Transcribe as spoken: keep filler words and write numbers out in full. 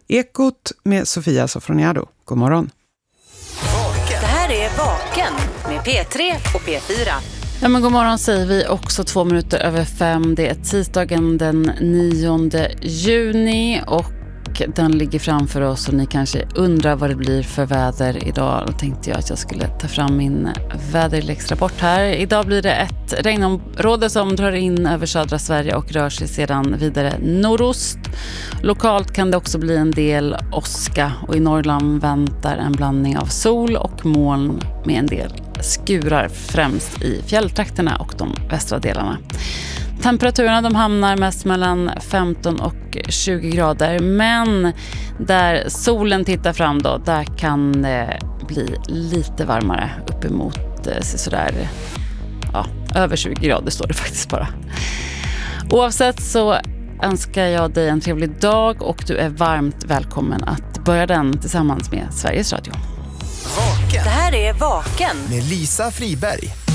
Ekot med Sofia Sofroniado. God morgon. Det här är Vaken med P tre och P fyra. Ja, men god morgon säger vi också två minuter över fem. Det är tisdagen den nionde juni och den ligger framför oss och ni kanske undrar vad det blir för väder idag. Då tänkte jag att jag skulle ta fram min väderleksrapport här. Idag blir det ett regnområde som drar in över södra Sverige och rör sig sedan vidare nordost. Lokalt kan det också bli en del åska och i Norrland väntar en blandning av sol och moln med en del skurar främst i fjälltrakterna och de västra delarna. Temperaturerna de hamnar mest mellan femton och tjugo grader, men där solen tittar fram då, där kan det bli lite varmare, uppemot sådär, ja, över tjugo grader står det faktiskt bara. Oavsett så önskar jag dig en trevlig dag och du är varmt välkommen att börja den tillsammans med Sveriges Radio. Vaken. Det här är Vaken med Lisa Friberg.